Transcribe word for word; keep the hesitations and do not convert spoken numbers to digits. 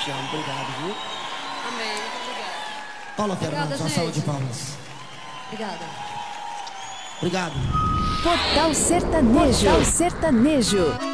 Te amo, obrigado, viu? Amém, muito obrigada. Paula Obrigada, Fernandes, uma gente. salva de palmas. Obrigada. Obrigado. Portal Sertanejo. Portal Sertanejo.